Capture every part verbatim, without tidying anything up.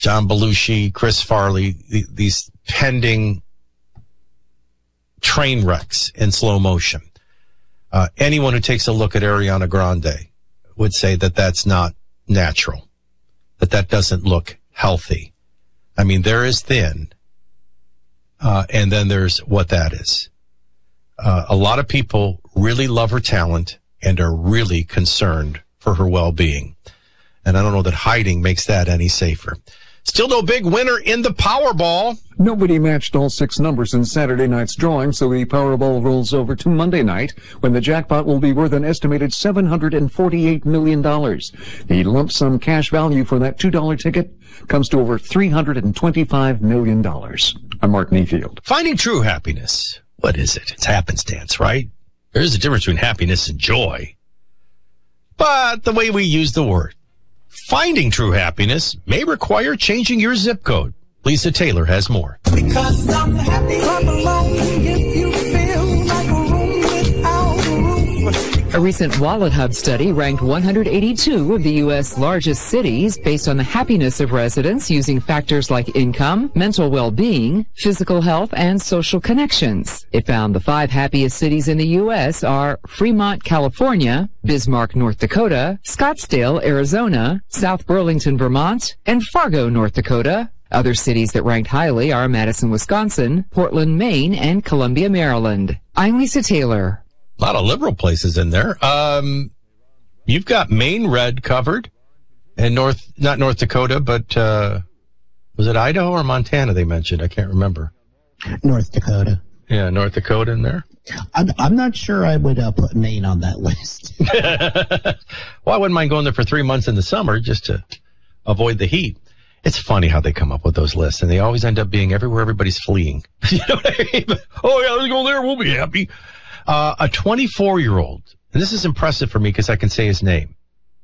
John Belushi, Chris Farley, the, these pending train wrecks in slow motion. Uh, anyone who takes a look at Ariana Grande would say that that's not natural, that that doesn't look healthy. I mean, there is thin, uh, and then there's what that is. Uh, a lot of people really love her talent and are really concerned for her well-being. And I don't know that hiding makes that any safer. Still no big winner in the Powerball. Nobody matched all six numbers in Saturday night's drawing, so the Powerball rolls over to Monday night, when the jackpot will be worth an estimated seven hundred forty-eight million dollars. The lump sum cash value for that two dollar ticket comes to over three hundred twenty-five million dollars. I'm Mark Neafield. Finding true happiness. What is it? It's happenstance, right? There's a difference between happiness and joy. But the way we use the word. Finding true happiness may require changing your zip code. Lisa Taylor has more. Because I'm happy, clap along if you feel like a room without a roof. A recent Wallet Hub study ranked one hundred eighty-two of the U S largest cities based on the happiness of residents using factors like income, mental well-being, physical health, and social connections. It found the five happiest cities in the U S are Fremont, California, Bismarck, North Dakota, Scottsdale, Arizona, South Burlington, Vermont, and Fargo, North Dakota. Other cities that ranked highly are Madison, Wisconsin, Portland, Maine, and Columbia, Maryland. I'm Lisa Taylor. A lot of liberal places in there. Um, you've got Maine red covered, and North, not North Dakota, but uh, was it Idaho or Montana they mentioned? I can't remember. North Dakota. Yeah, North Dakota in there. I'm, I'm not sure I would uh, put Maine on that list. Well, I wouldn't mind going there for three months in the summer just to avoid the heat. It's funny how they come up with those lists, and they always end up being everywhere everybody's fleeing. You know what I mean? Oh, yeah, let's go there. We'll be happy. Uh, a twenty-four-year-old, and this is impressive for me because I can say his name,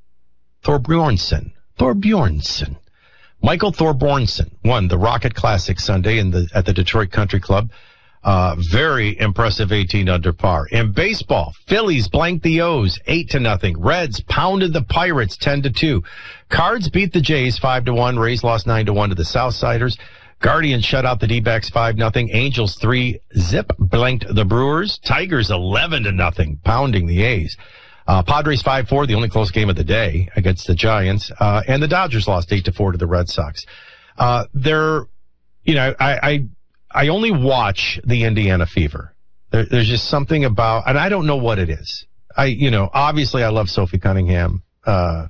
Thorbjornsen. Thorbjornsen. Michael Thorbjornsen won the Rocket Classic Sunday in the at the Detroit Country Club. Uh, very impressive eighteen under par. In baseball, Phillies blanked the O's eight to nothing. Reds pounded the Pirates ten to two. Cards beat the Jays five to one. Rays lost nine to one to the Southsiders. Guardians shut out the D-backs five nothing. Angels three zip blanked the Brewers. Tigers eleven to nothing, pounding the A's. Uh, Padres five four, the only close game of the day against the Giants. Uh, and the Dodgers lost eight to four to the Red Sox. Uh, they're, you know, I, I, I only watch the Indiana Fever. There, there's just something about, and I don't know what it is. I, you know, obviously I love Sophie Cunningham. Uh,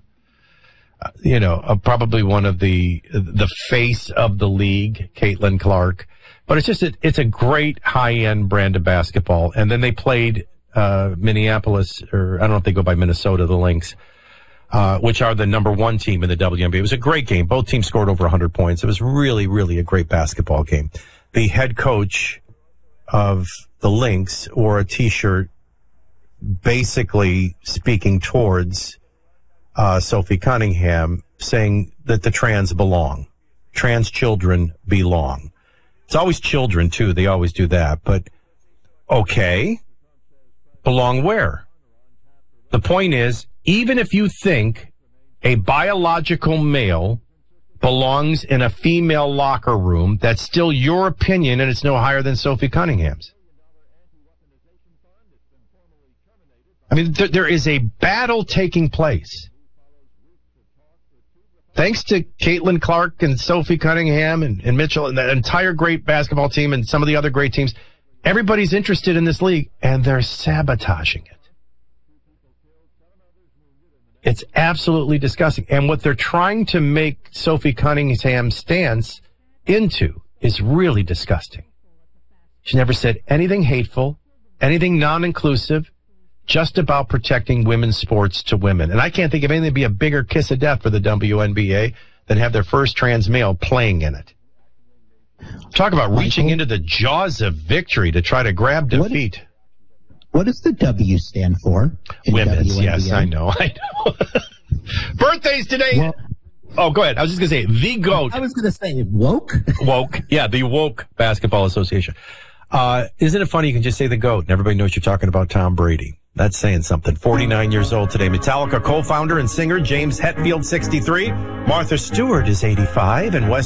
you know, uh, probably one of the, the face of the league, Caitlin Clark. But it's just, a, it's a great high-end brand of basketball. And then they played, uh, Minneapolis, or I don't know if they go by Minnesota, the Lynx, uh, which are the number one team in the W N B A. It was a great game. Both teams scored over one hundred points. It was really, really a great basketball game. The head coach of the Lynx wore a T-shirt basically speaking towards uh, Sophie Cunningham, saying that the trans belong. Trans children belong. It's always children, too. They always do that. But, okay, belong where? The point is, even if you think a biological male belongs in a female locker room, that's still your opinion, and it's no higher than Sophie Cunningham's. I mean, th- there is a battle taking place. Thanks to Caitlin Clark and Sophie Cunningham and, and Mitchell and that entire great basketball team and some of the other great teams, everybody's interested in this league, and they're sabotaging it. It's absolutely disgusting. And what they're trying to make Sophie Cunningham's stance into is really disgusting. She never said anything hateful, anything non-inclusive, just about protecting women's sports to women. And I can't think of anything to be a bigger kiss of death for the W N B A than have their first trans male playing in it. Talk about reaching into the jaws of victory to try to grab defeat. What does the W stand for? Women's, W N B A? yes, I know, I know. Birthdays today. Well, oh, go ahead. I was just going to say, the GOAT. I was going to say, woke? Woke, yeah, the Woke Basketball Association. Uh, isn't it funny you can just say the GOAT and everybody knows you're talking about Tom Brady? That's saying something. forty-nine years old today. Metallica co-founder and singer James Hetfield, sixty-three. Martha Stewart is eighty-five. And West